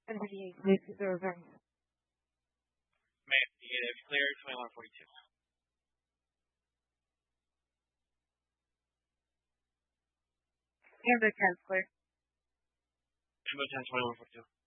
NVDA, please, is there a variance? Negative. Clear 2142. Amber 10's clear. Amber 10, 2142.